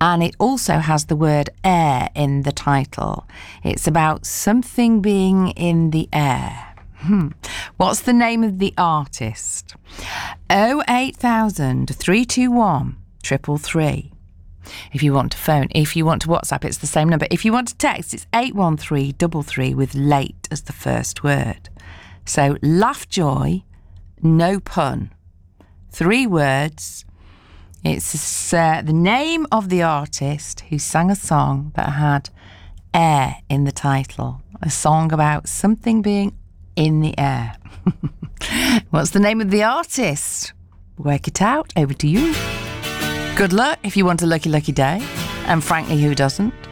And it also has the word air in the title. It's about something being in the air. What's the name of the artist? 08000 321 333. If you want to phone, if you want to WhatsApp, it's the same number. If you want to text, it's 81333 with late as the first word. So, laugh joy, no pun. 3 words. It's the name of the artist who sang a song that had air in the title. A song about something being in the air. What's the name of the artist? Work it out. Over to you. Good luck if you want a lucky day. And frankly, who doesn't?